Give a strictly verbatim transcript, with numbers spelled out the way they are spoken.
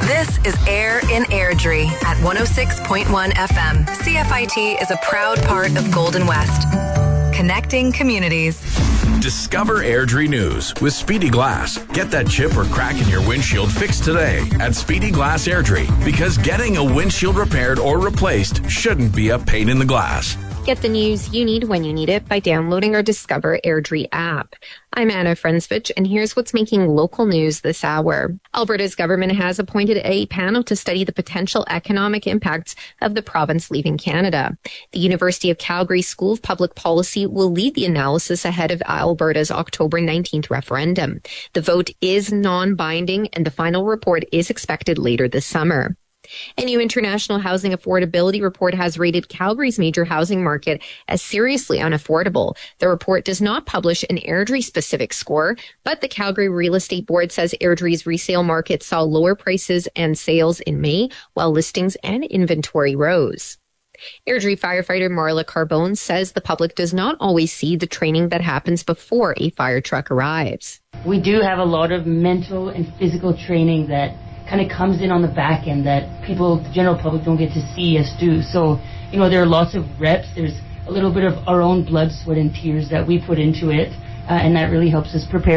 This is Air in Airdrie at one oh six point one F M. C F I T is a proud part of Golden West. Connecting communities. Discover Airdrie News with Speedy Glass. Get that chip or crack in your windshield fixed today at Speedy Glass Airdrie, because getting a windshield repaired or replaced shouldn't be a pain in the glass. Get the news you need when you need it by downloading our Discover Airdrie app. I'm Anna Frensvich, and here's what's making local news this hour. Alberta's government has appointed a panel to study the potential economic impacts of the province leaving Canada. The University of Calgary School of Public Policy will lead the analysis ahead of Alberta's October nineteenth referendum. The vote is non-binding, and the final report is expected later this summer. A new international housing affordability report has rated Calgary's major housing market as seriously unaffordable. The report does not publish an Airdrie-specific score, but the Calgary Real Estate Board says Airdrie's resale market saw lower prices and sales in May, while listings and inventory rose. Airdrie firefighter Marla Carbone says the public does not always see the training that happens before a fire truck arrives. We do have a lot of mental and physical training that kind of comes in on the back end that people, the general public, don't get to see us do. So, you know, there are lots of reps. There's a little bit of our own blood, sweat, and tears that we put into it, uh, and that really helps us prepare.